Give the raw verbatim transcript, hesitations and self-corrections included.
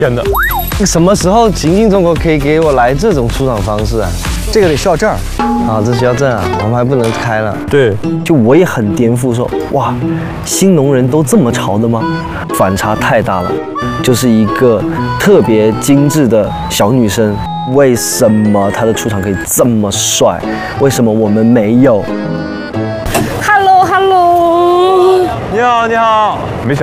真的。 什么时候行进中国可以给我来这种出场方式啊？ 这个得需要证儿。 啊，这需要证啊，我们还不能开了。 对， 就我也很颠覆说，哇，新农人都这么潮的吗？反差太大了，就是一个特别精致的小女生，为什么她的出场可以这么帅？为什么我们没有？ Hello Hello， 你好，你好，没想。